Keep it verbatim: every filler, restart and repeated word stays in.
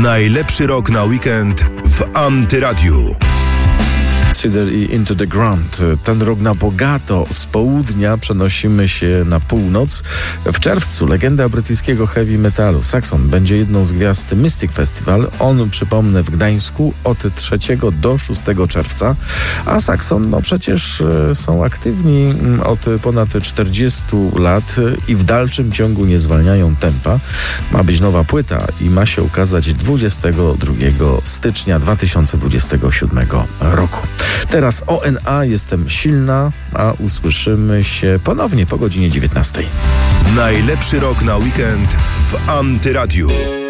Najlepszy rok na weekend w Antyradiu. Cider i Into the Ground. Ten rok na bogato. Z południa przenosimy się na północ. W czerwcu legenda brytyjskiego heavy metalu Saxon będzie jedną z gwiazd Mystic Festival. On, przypomnę, w Gdańsku od trzeciego do szóstego czerwca. A Saxon, no przecież są aktywni od ponad czterdziestu lat i w dalszym ciągu nie zwalniają tempa. Ma być nowa płyta i ma się ukazać dwudziestego drugiego stycznia dwa tysiące dwudziestego siódmego roku. Teraz O N A, jestem silna, a usłyszymy się ponownie po godzinie dziewiętnastej. Najlepszy rok na weekend w Antyradiu.